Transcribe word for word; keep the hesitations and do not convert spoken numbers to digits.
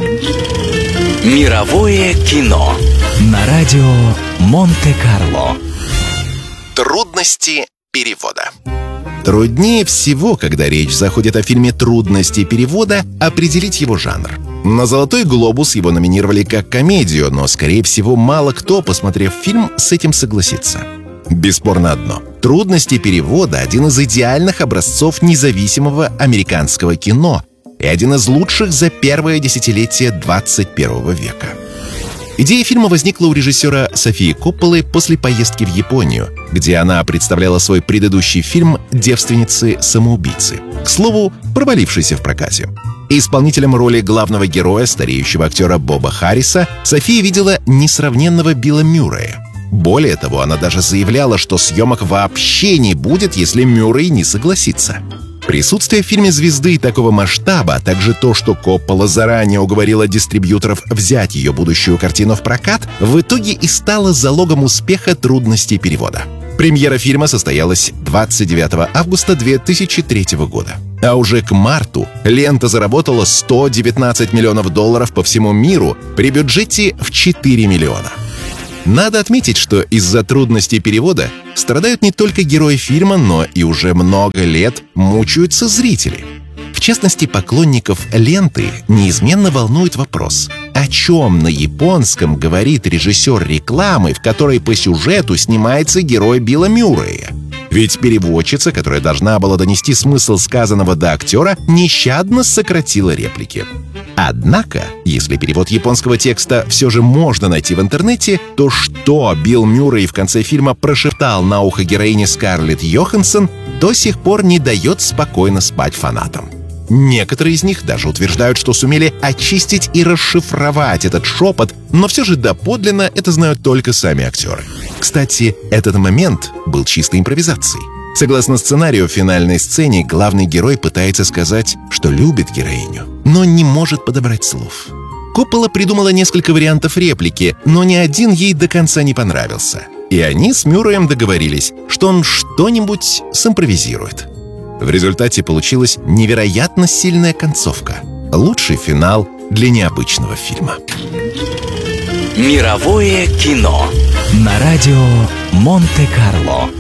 Мировое кино на радио Монте-Карло. Трудности перевода. Труднее всего, когда речь заходит о фильме «Трудности перевода», определить его жанр. На «Золотой глобус» его номинировали как комедию, но, скорее всего, мало кто, посмотрев фильм, с этим согласится. Бесспорно одно. «Трудности перевода» — один из идеальных образцов независимого американского кино и один из лучших за первое десятилетие двадцать первого века. Идея фильма возникла у режиссера Софии Копполы после поездки в Японию, где она представляла свой предыдущий фильм «Девственницы-самоубийцы», к слову, провалившийся в прокате. Исполнителем роли главного героя, стареющего актера Боба Харриса, София видела несравненного Билла Мюррея. Более того, она даже заявляла, что съемок вообще не будет, если Мюррей не согласится. Присутствие в фильме звезды такого масштаба, а также то, что Коппола заранее уговорила дистрибьюторов взять ее будущую картину в прокат, в итоге и стало залогом успеха «Трудностей перевода». Премьера фильма состоялась двадцать девятого августа две тысячи третьего года. А уже к марту лента заработала сто девятнадцать миллионов долларов по всему миру при бюджете в четыре миллиона. Надо отметить, что из-за трудностей перевода страдают не только герои фильма, но и уже много лет мучаются зрители. В частности, поклонников ленты неизменно волнует вопрос: о чем на японском говорит режиссер рекламы, в которой по сюжету снимается герой Билла Мюррея? Ведь переводчица, которая должна была донести смысл сказанного до актера, нещадно сократила реплики. Однако, если перевод японского текста все же можно найти в интернете, то что Билл Мюррей в конце фильма прошептал на ухо героине Скарлетт Йоханссон, до сих пор не дает спокойно спать фанатам. Некоторые из них даже утверждают, что сумели очистить и расшифровать этот шепот, но все же доподлинно это знают только сами актеры. Кстати, этот момент был чистой импровизацией. Согласно сценарию, в финальной сцене главный герой пытается сказать, что любит героиню, но не может подобрать слов. Коппола придумала несколько вариантов реплики, но ни один ей до конца не понравился. И они с Мюрреем договорились, что он что-нибудь симпровизирует. В результате получилась невероятно сильная концовка. Лучший финал для необычного фильма. Мировое кино на радио Монте-Карло.